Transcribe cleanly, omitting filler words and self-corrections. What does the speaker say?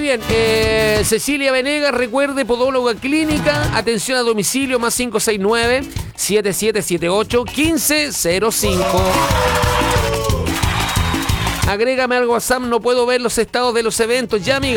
bien, Cecilia Venegas, recuerde, podóloga clínica, atención a domicilio, más 569-7778-1505. Agrégame al WhatsApp, no puedo ver los estados de los eventos. Ya, amiga.